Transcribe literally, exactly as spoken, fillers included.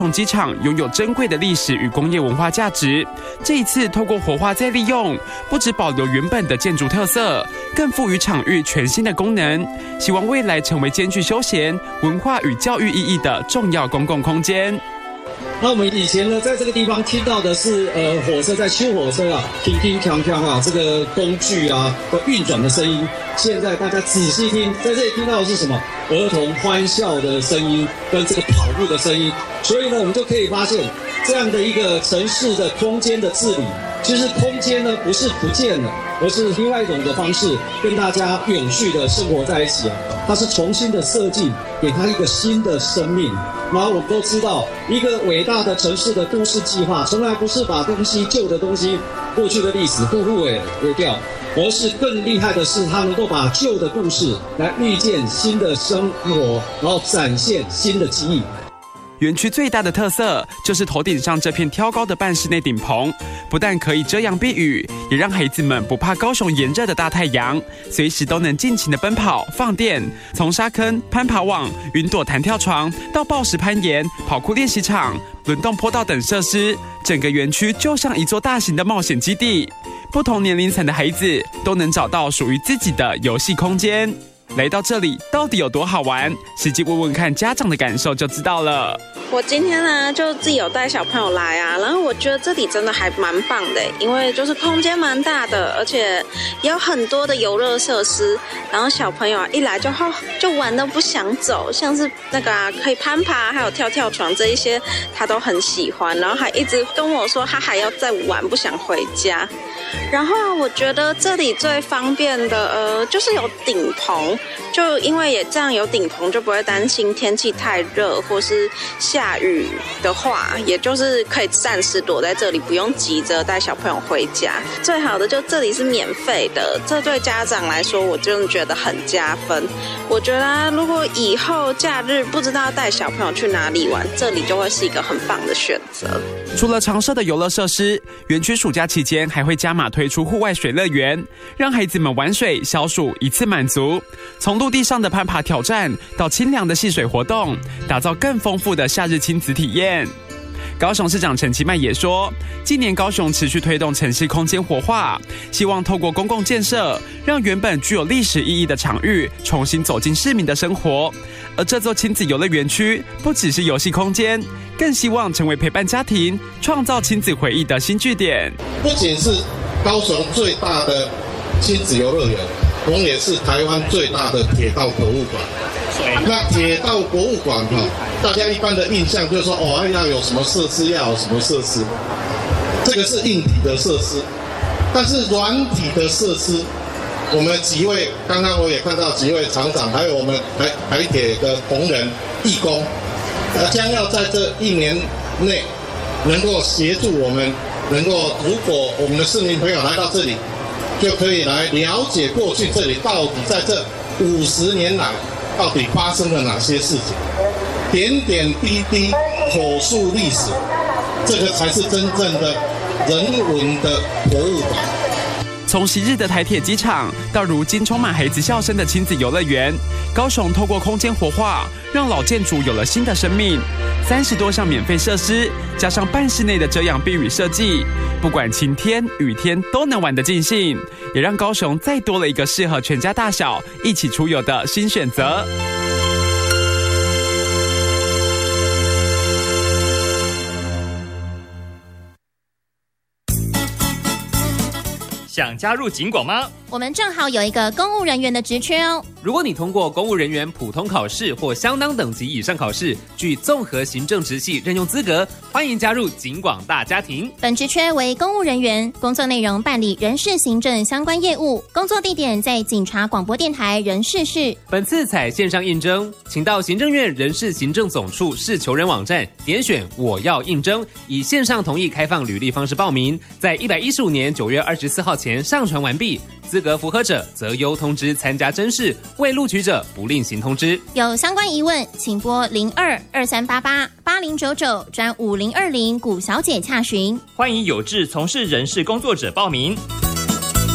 机场拥有珍贵的历史与工业文化价值，这一次透过活化再利用，不只保留原本的建筑特色，更赋予场域全新的功能，希望未来成为兼具休闲、文化与教育意义的重要公共空间。 那我们以前呢，在这个地方听到的是呃火车在修火车啊，叮叮锵锵啊，这个工具啊的运转的声音。现在大家仔细听，在这里听到的是什么？儿童欢笑的声音跟这个跑步的声音。所以呢，我们就可以发现这样的一个城市的空间的治理，其实空间呢不是不见了，而是另外一种的方式跟大家永续的生活在一起啊。它是重新的设计，给它一个新的生命。然后我们都知道，一个伟大的城市的都市计划，从来不是把东西旧的东西、过去的历史不入尾为掉，而是更厉害的是，它能够把旧的故事来预见新的生活，然后展现新的记忆。 园区最大的特色就是头顶上这片挑高的半室内顶棚，不但可以遮阳避雨，也让孩子们不怕高雄炎热的大太阳，随时都能尽情的奔跑放电。从沙坑、攀爬网、云朵弹跳床到抱石攀岩、跑酷练习场、轮动坡道等设施，整个园区就像一座大型的冒险基地，不同年龄层的孩子都能找到属于自己的游戏空间。来到这里到底有多好玩？实际问问看家长的感受就知道了。 我今天呢就自己有带小朋友来啊，然后我觉得这里真的还蛮棒的，因为就是空间蛮大的，而且也有很多的游乐设施，然后小朋友啊一来就好就玩都不想走，像是那个啊可以攀爬，还有跳跳床这一些他都很喜欢，然后还一直跟我说他还要再玩，不想回家。然后啊，我觉得这里最方便的呃就是有顶棚，就因为也这样有顶棚，就不会担心天气太热或是下雨的话，也就是可以暂时躲在这里，不用急着带小朋友回家。最好的就这里是免费的，这对家长来说我真的觉得很加分。我觉得啊，如果以后假日不知道带小朋友去哪里玩，这里就会是一个很棒的选择。 除了常设的游乐设施，园区暑假期间还会加码推出户外水乐园，让孩子们玩水消暑一次满足。从陆地上的攀爬挑战到清凉的戏水活动，打造更丰富的夏日亲子体验。高雄市长陈其迈也说，今年高雄持续推动城市空间活化，希望透过公共建设，让原本具有历史意义的场域重新走进市民的生活。而这座亲子游乐园区不只是游戏空间，更希望成为陪伴家庭、创造亲子回忆的新据点。 不仅是高雄最大的亲子游乐园，同也是台湾最大的铁道博物馆。那铁道博物馆哈，大家一般的印象就是说，哦，要有什么设施，要有什么设施，这个是硬体的设施。但是软体的设施，我们几位刚刚我也看到几位厂长，还有我们台台铁的同仁义工，呃，将要在这一年内能够协助我们，能够如果我们的市民朋友来到这里，就可以来了解过去这里到底在这五十年来到底发生了哪些事情，点点滴滴口述历史，这个才是真正的人文的博物馆。 从昔日的台铁机场到如今充满孩子笑声的亲子游乐园，高雄透过空间活化，让老建筑有了新的生命。三十多项免费设施，加上半室内的遮阳避雨设计，不管晴天雨天都能玩得尽兴，也让高雄再多了一个适合全家大小一起出游的新选择。 想加入警广吗？ 我们正好有一个公务人员的职缺哦。 如果你通过公务人员普通考试或相当等级以上考试，具综合行政职系任用资格，欢迎加入警广大家庭。 本职缺为公务人员，工作内容办理人事行政相关业务，工作地点在警察广播电台人事室。 本次采线上应征，请到行政院人事行政总处市求人网站点选我要应征，以线上同意开放履历方式报名，在一百一十五年九月二十四号前上传完毕，资格符合者择优通知参加甄试，未录取者不另行通知。 有相关疑问，请拨零二二三八八八零九九转五零二零古小姐洽询。 欢迎有志从事人事工作者报名。